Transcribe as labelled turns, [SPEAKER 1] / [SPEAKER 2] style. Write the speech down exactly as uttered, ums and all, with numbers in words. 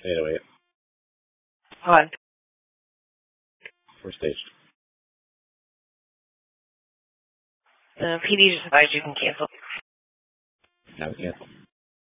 [SPEAKER 1] eight oh eight.
[SPEAKER 2] Hold on.
[SPEAKER 1] We're staged.
[SPEAKER 2] The P D just advised you can cancel.
[SPEAKER 1] Now we cancel.